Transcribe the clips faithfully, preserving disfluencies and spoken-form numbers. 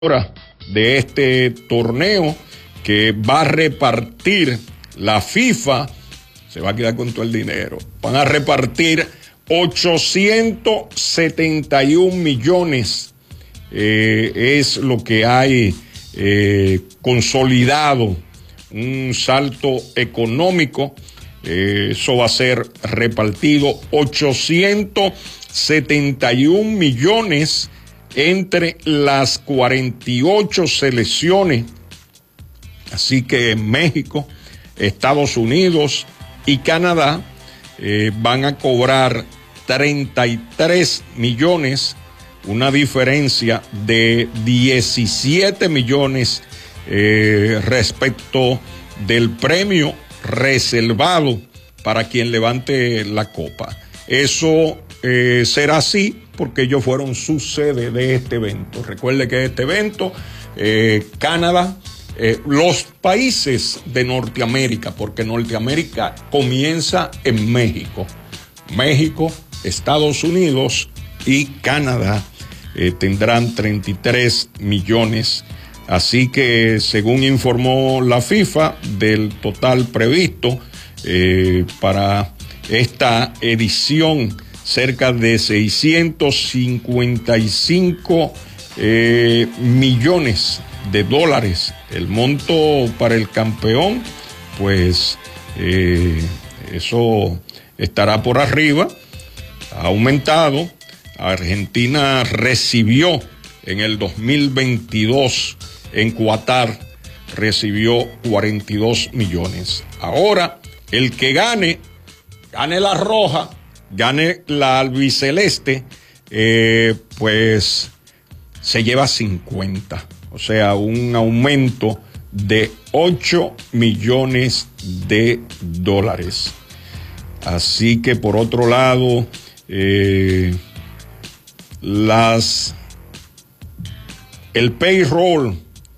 de este torneo que va a repartir la FIFA, se va a quedar con todo el dinero, van a repartir ochocientos setenta y un millones, eh, es lo que hay eh, consolidado, un salto económico, eh, eso va a ser repartido ochocientos setenta y un millones entre las cuarenta y ocho selecciones. Así que México, Estados Unidos y Canadá eh, van a cobrar treinta y tres millones, una diferencia de diecisiete millones eh, respecto del premio reservado para quien levante la copa. Eso eh, será así porque ellos fueron su sede de este evento. Recuerde que este evento, eh, Canadá, eh, los países de Norteamérica, porque Norteamérica comienza en México. México, Estados Unidos y Canadá eh, tendrán treinta y tres millones. Así que, según informó la FIFA, del total previsto eh, para esta edición, cerca de seiscientos cincuenta y cinco eh, millones de dólares. El monto para el campeón, pues eh, eso estará por arriba, ha aumentado. Argentina recibió en el dos mil veintidós en Qatar, recibió cuarenta y dos millones. Ahora, el que gane, gane la roja, gane la albiceleste, eh, pues se lleva cincuenta, o sea, un aumento de ocho millones de dólares. Así que, por otro lado, eh, las el payroll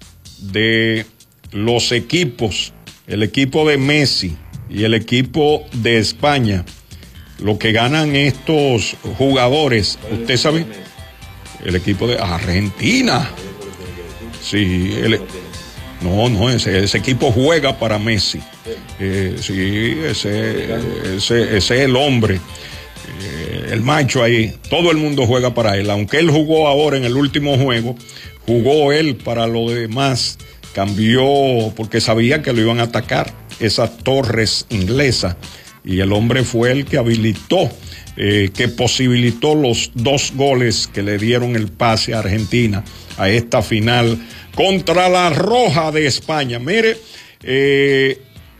de los equipos, el equipo de Messi y el equipo de España, lo que ganan estos jugadores, usted sabe, el equipo de Argentina. Sí, el, no, no, ese, ese equipo juega para Messi. Eh, sí, ese, ese, ese es el hombre, eh, el macho ahí. Todo el mundo juega para él. Aunque él jugó ahora en el último juego, jugó él para lo demás. Cambió porque sabía que lo iban a atacar esas torres inglesas. Y el hombre fue el que habilitó, eh, que posibilitó los dos goles que le dieron el pase a Argentina a esta final contra la Roja de España. Mire, eh,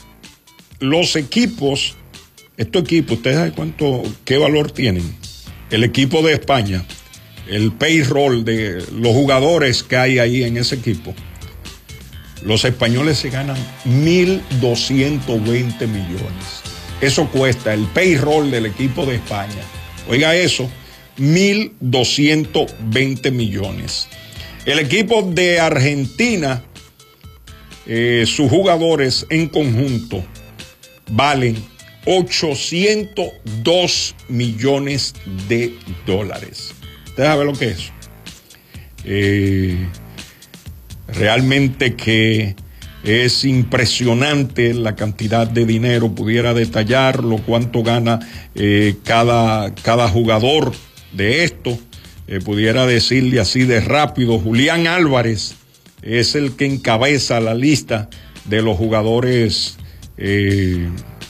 los equipos, estos equipos, ¿ustedes saben cuánto, qué valor tienen? El equipo de España, el payroll de los jugadores que hay ahí en ese equipo. Los españoles se ganan mil doscientos veinte millones. Eso cuesta el payroll del equipo de España. Oiga eso, mil doscientos veinte millones. El equipo de Argentina, eh, sus jugadores en conjunto valen ochocientos dos millones de dólares. ¿Usted sabe lo que es? Eh, realmente que es impresionante la cantidad de dinero. Pudiera detallarlo, cuánto gana eh, cada, cada jugador de esto. Eh, pudiera decirle así de rápido. Julián Álvarez es el que encabeza la lista de los jugadores eh,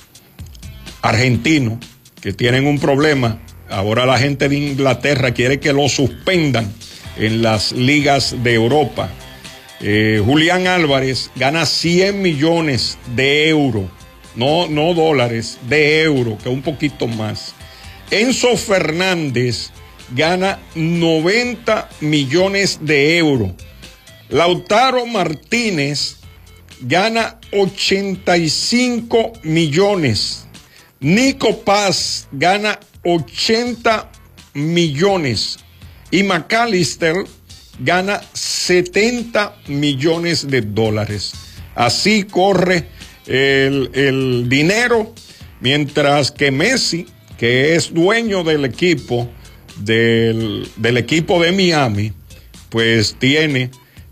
argentinos que tienen un problema. Ahora la gente de Inglaterra quiere que lo suspendan en las ligas de Europa. Eh, Julián Álvarez gana cien millones de euros, no, no dólares, de euros, que un poquito más. Enzo Fernández gana noventa millones de euros. Lautaro Martínez gana ochenta y cinco millones. Nico Paz gana ochenta millones. Y McAllister gana setenta millones de dólares. Así corre el, el dinero, mientras que Messi, que es dueño del equipo, del, del equipo de Miami, pues tiene